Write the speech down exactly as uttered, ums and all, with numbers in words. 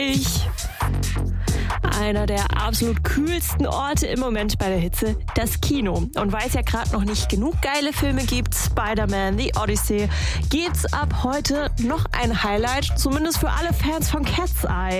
Ich. Einer der absolut kühlsten Orte im Moment bei der Hitze, das Kino. Und weil es ja gerade noch nicht genug geile Filme gibt, Spider-Man, The Odyssey, gibt's ab heute noch ein Highlight, zumindest für alle Fans von Cat's Eye.